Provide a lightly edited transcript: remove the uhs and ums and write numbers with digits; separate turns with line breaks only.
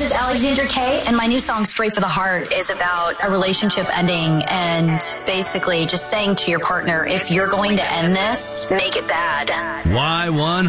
is Alexandra Kay, and my new song, Straight for the Heart, is about a relationship ending and basically just saying to your partner, if you're going to end this, make it bad.
Y1